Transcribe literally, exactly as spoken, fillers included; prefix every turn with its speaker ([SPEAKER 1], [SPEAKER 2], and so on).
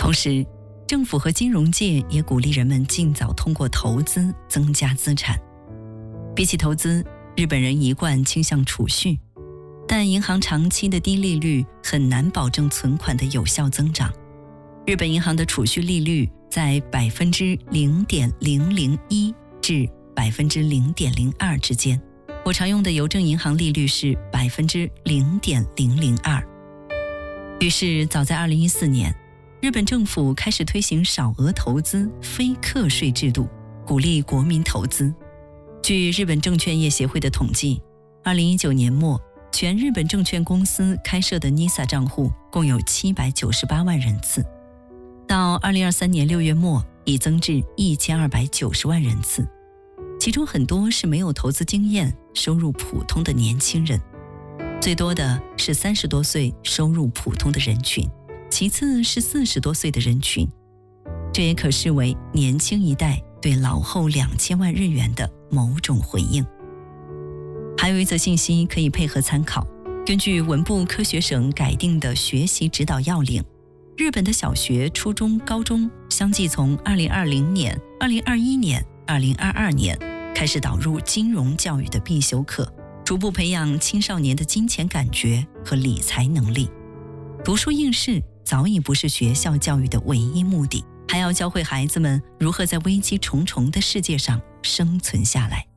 [SPEAKER 1] 同时，政府和金融界也鼓励人们尽早通过投资增加资产。比起投资，日本人一贯倾向储蓄，但银行长期的低利率很难保证存款的有效增长。日本银行的储蓄利率在百分之零点零零一至百分之零点零二之间，我常用的邮政银行利率是百分之零点零零二。于是，早在二零一四年，日本政府开始推行少额投资非课税制度，鼓励国民投资。据日本证券业协会的统计，二零一九年末，全日本证券公司开设的 N I S A 账户共有七百九十八万人次，到二零二三年六月末已增至一千二百九十万人次，其中很多是没有投资经验、收入普通的年轻人，最多的是三十多岁收入普通的人群，其次是四十多岁的人群，这也可视为年轻一代对老后两千万日元的某种回应。还有一则信息可以配合参考，根据文部科学省改定的学习指导要领，日本的小学、初中、高中相继从二零二零年、二零二一年、二零二二年开始导入金融教育的必修课，逐步培养青少年的金钱感觉和理财能力。读书应试早已不是学校教育的唯一目的，还要教会孩子们如何在危机重重的世界上生存下来。